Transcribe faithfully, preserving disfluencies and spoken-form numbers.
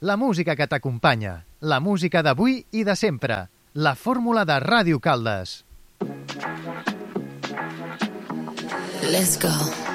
La música que t'acompanya. La música d'avui i de sempre. La fórmula de Ràdio Caldes. Let's go.